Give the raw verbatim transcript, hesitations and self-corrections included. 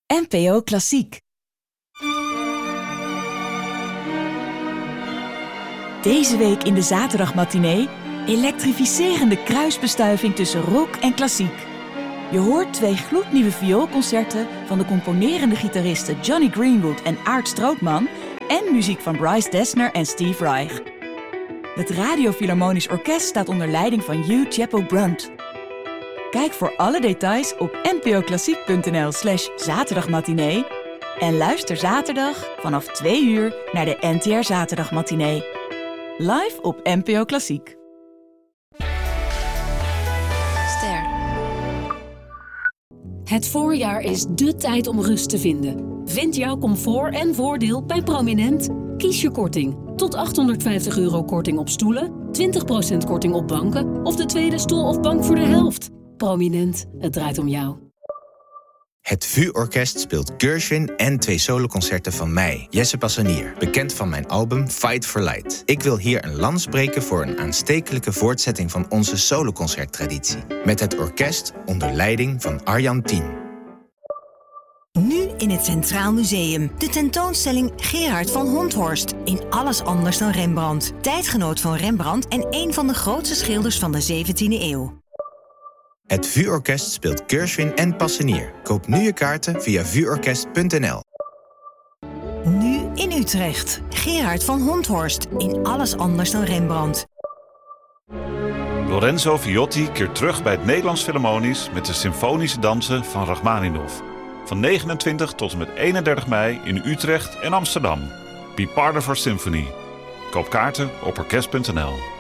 N P O Klassiek. Deze week in de zaterdagmatinee elektrificerende kruisbestuiving tussen rock en klassiek. Je hoort twee gloednieuwe vioolconcerten van de componerende gitaristen Johnny Greenwood en Aart Strootman en muziek van Bryce Dessner en Steve Reich. Het Radio Philharmonisch Orkest staat onder leiding van Hugh Chapeau-Brunt. Kijk voor alle details op npoklassiek.nl slash zaterdagmatinee en luister zaterdag vanaf twee uur naar de N T R Zaterdagmatinee. Live op N P O Klassiek. Ster. Het voorjaar is dé tijd om rust te vinden. Vind jouw comfort en voordeel bij Prominent. Kies je korting. Tot achthonderdvijftig euro korting op stoelen, twintig procent korting op banken of de tweede stoel of bank voor de helft. Prominent, het draait om jou. Het V U-orkest speelt Gershwin en twee soloconcerten van mij, Jesse Passanier, bekend van mijn album Fight for Light. Ik wil hier een lans breken voor een aanstekelijke voortzetting van onze soloconcerttraditie. Met het orkest onder leiding van Arjan Tien. Nu in het Centraal Museum. De tentoonstelling Gerard van Honthorst. In alles anders dan Rembrandt. Tijdgenoot van Rembrandt en een van de grootste schilders van de zeventiende eeuw. Het V U-orkest speelt Gershwin en Passanier. Koop nu je kaarten via v u orkest punt n l. Nu in Utrecht. Gerard van Honthorst. In alles anders dan Rembrandt. Lorenzo Viotti keert terug bij het Nederlands Philharmonisch met de symfonische dansen van Rachmaninov. Van negenentwintig tot en met eenendertig mei in Utrecht en Amsterdam. Be part of our symphony. Koop kaarten op orkest punt n l.